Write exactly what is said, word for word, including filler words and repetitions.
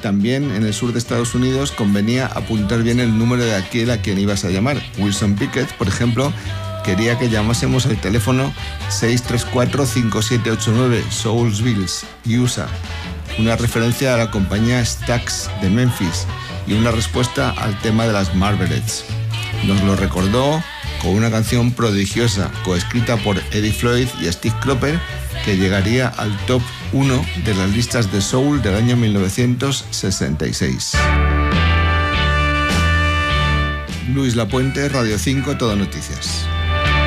También en el sur de Estados Unidos convenía apuntar bien el número de aquel a quien ibas a llamar. Wilson Pickett, por ejemplo, quería que llamásemos al teléfono seis tres cuatro, cinco siete ocho nueve, Soulsville, U S A, una referencia a la compañía Stax de Memphis y una respuesta al tema de las Marvelettes. Nos lo recordó con una canción prodigiosa, coescrita por Eddie Floyd y Steve Cropper, que llegaría al top uno de las listas de soul del año mil novecientos sesenta y seis. Luis Lapuente, Radio cinco, Todo Noticias.